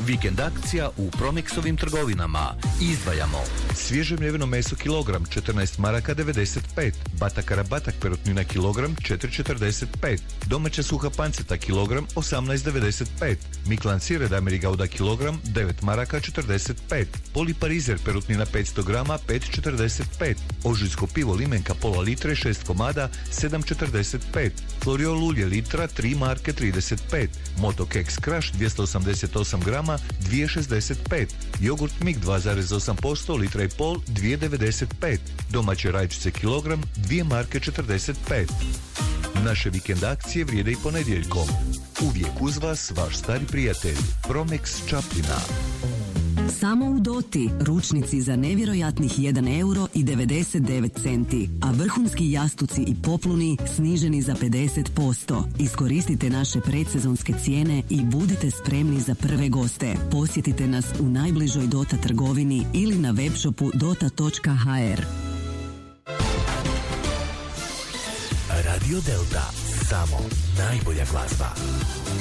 Vikend akcija u Promexovim trgovinama. Izdvajamo svježe mljeveno meso kilogram 14 maraka 95, batakara batak perutnina kilogram 4,45, domaća suha panceta kilogram 18,95, Miklan sir Amerika Gouda kilogram 9 maraka 45, Poliparizer perutnina 500 grama 5,45, ožujsko pivo limenka pola litre 6 komada 7,45, Floriol ulje litra 3 marke 35, Moto Keks Crush 288 grama 2,65, jogurt Mig 2,8% litra i pol 2,95, domaće rajčice kilogram 2 marke 45. Naše vikend akcije vrijede i ponedjeljkom. Uvijek uz vas vaš stari prijatelj Promex Čapljina. Samo u Doti ručnici za nevjerojatnih 1,99 eura, a vrhunski jastuci i popluni sniženi za 50%. Iskoristite naše predsezonske cijene i budite spremni za prve goste. Posjetite nas u najbližoj Dota trgovini ili na webshopu dota.hr. Radio Delta, samo najbolja glazba.